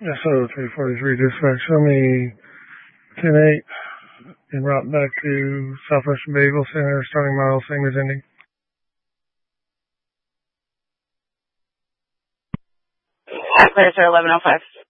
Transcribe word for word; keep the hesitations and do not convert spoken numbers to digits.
Yes, sir, three forty-three dispatch. Show me ten eight en route back to Southwestern Behavioral Center, starting mile, same as ending. Clear, sir, eleven oh five.